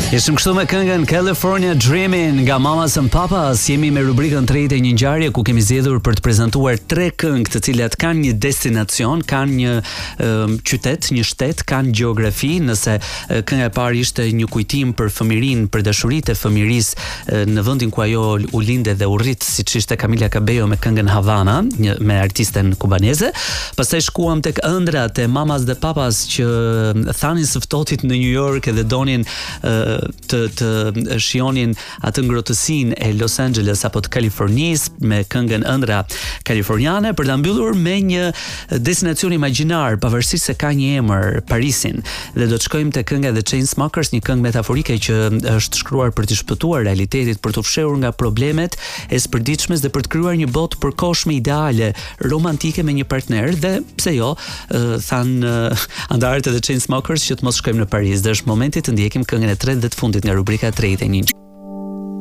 Ishim kështu me këngën California Dreaming nga Mamas and Papas. Jemi me rubrikën 31 një ngjarje ku kemi zgjedhur për të prezantuar 3 këngë të cilat kanë një destinacion, kanë një qytet, një shtet, kanë gjeografi. Nëse kënga e parë ishte një kujtim për fëmirinë, për dashuritë e fëmirisë në vendin ku ajo u linde dhe u rrit, siç ishte Camila Cabello me këngën Havana, me artisten kubaneze. Pastaj shkuam tek ëndrat e Mamas dhe Papas që thanin së ftohtit në New York dhe donin të shionin atë ngrohtësinë e Los Angeles apo të Kalifornisë me këngën ëndra kaliforniane, për ta mbyllur me një destinacion imagjinar, pavarësisht se ka një emër, Parisin. Dhe do të shkojmë te kënga The Chainsmokers, një këngë metaforike që është shkruar për të shpëtuar realitetit, për të fshehur nga problemet e sëpërditshmes dhe për të krijuar një botë përkohshme ideale, romantike me një partner. Dhe pse jo, than anëtarët e The Chainsmokers që të mos shkojmë në Paris. Dhe është momenti të ndjekim këngën e tretë dhe të fundit nga rubrika 31.